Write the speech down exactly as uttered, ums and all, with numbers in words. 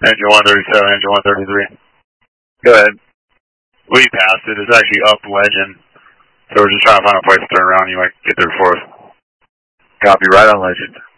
Engine one thirty-seven, engine one thirty-three. Go ahead. We passed it. It's actually up legend. So we're just trying to find a place to turn around. You might get there before us. Copy, right on legend.